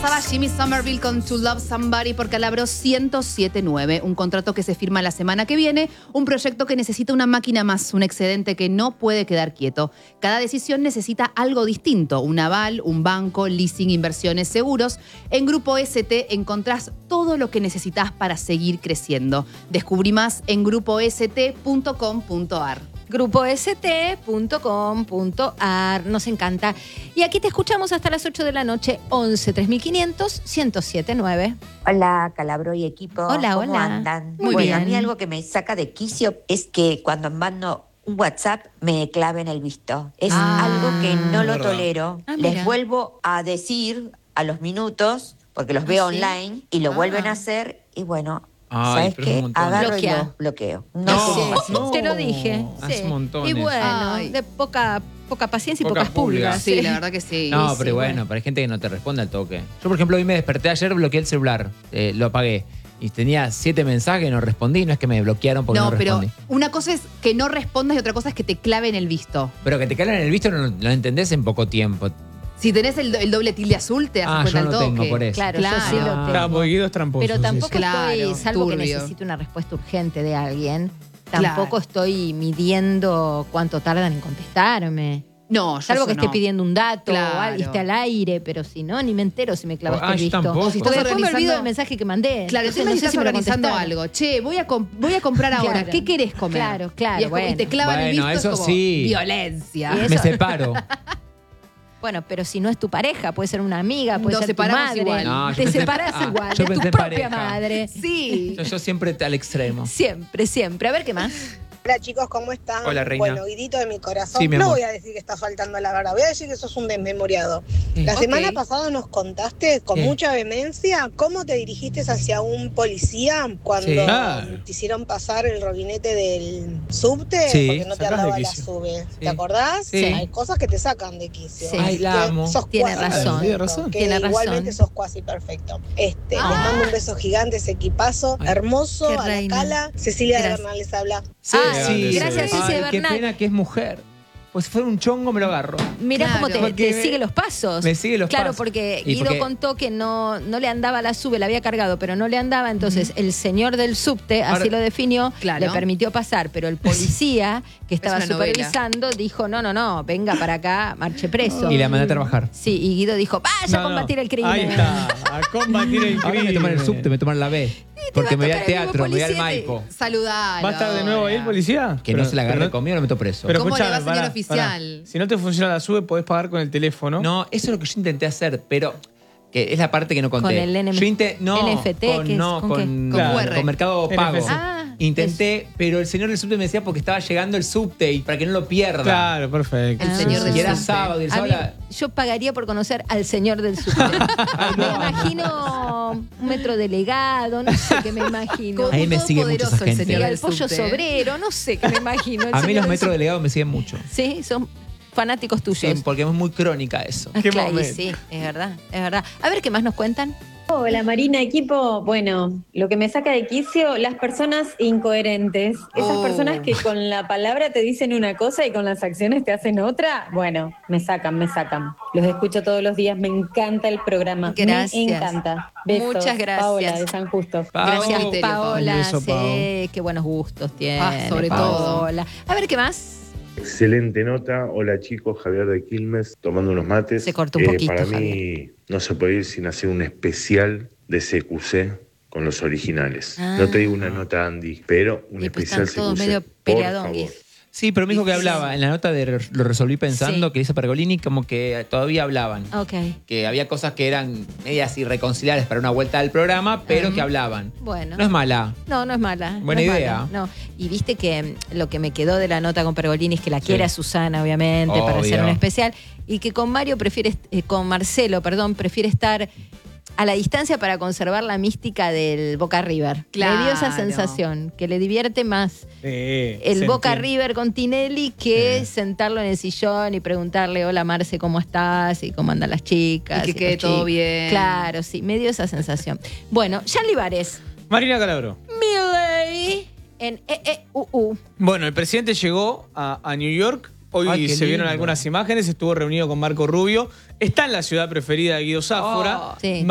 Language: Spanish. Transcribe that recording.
pasaba Jimmy Somerville con To Love Somebody por Calabro 107.9. Un contrato que se firma la semana que viene, un proyecto que necesita una máquina más, un excedente que no puede quedar quieto. Cada decisión necesita algo distinto, un aval, un banco, leasing, inversiones, seguros. En Grupo ST encontrás todo lo que necesitas para seguir creciendo. Descubrí más en grupost.com.ar. grupost.com.ar. Nos encanta. Y aquí te escuchamos hasta las 8 de la noche, 11 3500 1079. Hola, Calabro y equipo. Hola, ¿Cómo hola. andan? Muy bueno, bien. a mí algo que me saca de quicio es que cuando mando un WhatsApp me claven el visto. Es algo que no lo tolero. Ah, mira. Les vuelvo a decir a los minutos, porque los veo ¿sí? online, y lo vuelven a hacer, y bueno, Ay, ¿sabes pero es un qué? montón. Agarro y Bloquea. lo bloqueo. No, No, tengo paciencia. no. Te lo dije. Hace sí. montones. Y bueno, Ay. de poca paciencia y Pocas pocas pulgas. pulgas. Sí, la verdad que sí. No, Sí, pero bueno, bueno. pero hay gente que no te responde al toque. Yo, por ejemplo, hoy me desperté ayer, bloqueé el celular, lo apagué. Y tenía 7 mensajes, no respondí, no es que me bloquearon porque no, No, pero respondí. una cosa es que no respondas y otra cosa es que te claven el visto. Pero que te calen en el visto no lo entendés en poco tiempo. Si tenés el doble tilde azul, te das cuenta yo al no toque. tengo por eso. Claro, Claro. yo sí lo tengo. Claro, porque Guido es tramposo. Pero tampoco sí. Claro, estoy, salvo que turbio. necesite una respuesta urgente de alguien, Claro. tampoco estoy midiendo cuánto tardan en contestarme. No, yo Salvo que eso esté no. pidiendo un dato Claro. o algo esté al aire, pero si no, ni me entero si me clavaste Ah, el yo visto. tampoco. Si Porque estás después me olvido organizando- del mensaje que mandé. Claro, Entonces, tú me estás me lo organizando contestaron. algo. Che, voy a comprar ahora. Claro. ¿Qué querés comer? Claro, claro, Y, es como- y te bueno. clavan el Bueno, visto, eso es como sí. violencia. Y eso- Me separo. Bueno, pero si no es tu pareja, puede ser una amiga, puede Nos ser tu separamos madre. igual. No, yo te pensé- separás ah, igual, yo de tu pensé en propia pareja. madre. Sí. Yo siempre al extremo. Siempre, siempre. A ver qué más. Hola chicos, ¿cómo están? Hola, reina. Bueno, Guidito de mi corazón, Sí, mi no amor. voy a decir que estás faltando a la verdad, voy a decir que sos un desmemoriado. La Ok. semana pasada nos contaste con ¿Qué? mucha vehemencia cómo te dirigiste hacia un policía cuando Sí. Claro. te hicieron pasar el robinete del subte Sí, porque no te sacás de andaba la quicio. sube. Sí. ¿Te acordás? Sí. Hay cosas que te sacan de quicio. Sí. Ay, la Que amo. sos Tiene cuasi razón. perfecto, Tiene razón. que Tiene razón. igualmente sos cuasi perfecto. Les mando un beso gigante, ese equipazo Ay. hermoso, Qué a la reina. cala. Cecilia de Gracias. Bernal les habla. Sí, Ay, gracias, Cici de Ay, qué Bernal. pena que es mujer. Pues si fuera un chongo me lo agarro. Mirá Claro. cómo te Porque sigue los pasos. me sigue los claro, pasos. porque Y Guido porque- contó que no le andaba la sube, la había cargado, pero no le andaba. Entonces, el señor del subte, así Ahora- lo definió, Claro. le permitió pasar. Pero el policía que estaba una novela. supervisando dijo: no, venga para acá, marche preso. Y la mandé a trabajar. Sí, y Guido dijo: vaya a No, combatir no. el crimen. Ahí está, a combatir el Ahora crimen. me toman el subte, me toman la B. Porque me voy va a al tocar el mismo teatro, me voy al policía y- Maipo. Saludalo. ¿Va a estar de nuevo ahí el policía? Que no se la agarre conmigo, lo meto preso. Pero ¿Cómo le escuchame, va, señor pará, oficial? pará. Si no te funciona la sube, podés pagar con el teléfono. No, eso es lo que yo intenté hacer, pero que es la parte que no conté. Con el Yo no, NFT, con, ¿qué es? no, ¿Con con, qué? Con con QR. Mercado Pago. NFC. Ah, Intenté, pero el señor del subte me decía porque estaba llegando el subte y para que no lo pierda. Claro, perfecto. El señor del Y era subte. sábado y el A mí, sábado. yo pagaría por conocer al señor del subte. Me imagino un metro delegado, no sé qué me imagino. Como Ahí me sigue mucha todopoderoso esa el gente. Y señor al del pollo subte. sobrero, no sé qué me imagino. el A mí señor los del metros subte. delegados me siguen mucho. Sí, son fanáticos tuyos. Sí, porque es muy crónica eso. Ah, Qué claro, y momento. sí, es verdad, es verdad. A ver qué más nos cuentan. Hola Marina, equipo. Bueno, lo que me saca de quicio, las personas incoherentes. Esas Oh. personas que con la palabra te dicen una cosa y con las acciones te hacen otra. Bueno, me sacan, me sacan. Los escucho todos los días, me encanta el programa. Gracias. Me encanta. Besos. Muchas gracias. Paola de San Justo. Gracias, Misterio, Paola. Un beso, Sí, Pau. qué buenos gustos tiene. Sobre Paola. A ver qué más. Excelente nota. Hola chicos, Javier de Quilmes, tomando unos mates. Se cortó un poquito, Para Javier. mí no se puede ir sin hacer un especial de CQC con los originales. Ah. No te digo una nota Andy, pero un Y pues especial están todos CQC. medio por peleadonguis. favor. Sí, pero me dijo que hablaba. En la nota de Lo resolví pensando, Sí. que dice Pergolini, como que todavía hablaban. Ok. Que había cosas que eran medias irreconciliables para una vuelta del programa, pero que hablaban. Bueno. No es mala. No, no es mala. Buena no es idea. mala, no. Y viste que lo que me quedó de la nota con Pergolini es que la quiere a Susana, obviamente, para hacer Obvio. un especial. Y que con con Marcelo, prefiere estar a la distancia para conservar la mística del Boca River. Claro. Me dio esa sensación, que le divierte más el se Boca entiende. River con Tinelli que sentarlo en el sillón y preguntarle: hola Marce, ¿cómo estás? Y cómo andan las chicas. Y que quede los todo chicos. bien. Claro, sí, me dio esa sensación. Bueno, Jan Libares. Marina Calabro. Milley en EEUU. Bueno, el presidente llegó a New York. Hoy Ay, qué se vieron lindo. algunas imágenes. Estuvo reunido con Marco Rubio. Está en la ciudad preferida de Guido Sáfora. Sí.